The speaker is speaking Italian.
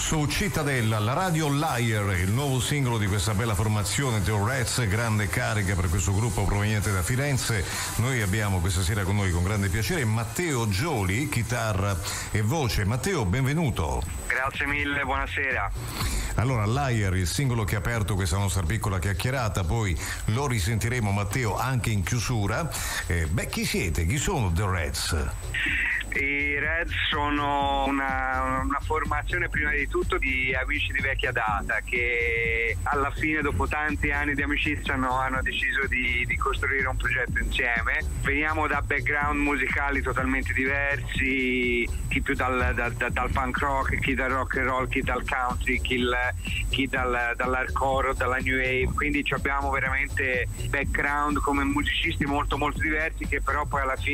su Cittadella, la radio Liar, il nuovo singolo di questa bella formazione The Reds, grande carica per questo gruppo proveniente da Firenze. Noi abbiamo questa sera con noi con grande piacere Matteo Gioli, chitarra e voce. Matteo, benvenuto. Grazie mille, buonasera. Allora, Liar, il singolo che ha aperto questa nostra piccola chiacchierata, poi lo risentiremo, Matteo, anche in chiusura. Chi siete? Chi sono The Reds? I Reds sono una formazione prima di tutto di amici di vecchia data che alla fine, dopo tanti anni di amicizia, hanno deciso di costruire un progetto insieme. Veniamo da background musicali totalmente diversi, chi più dal punk rock, chi dal rock and roll, chi dal country, chi dall'hardcore, dalla new wave, quindi abbiamo veramente background come musicisti molto molto diversi che però poi alla fine